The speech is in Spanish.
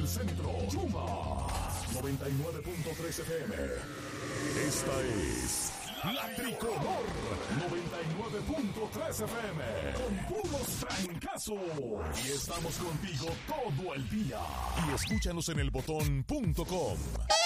del centro. Chuma 99.3 FM. Esta es La Tricolor 99.3 FM. Con puros trancazos. Y estamos contigo todo el día. Y escúchanos en elbotón.com.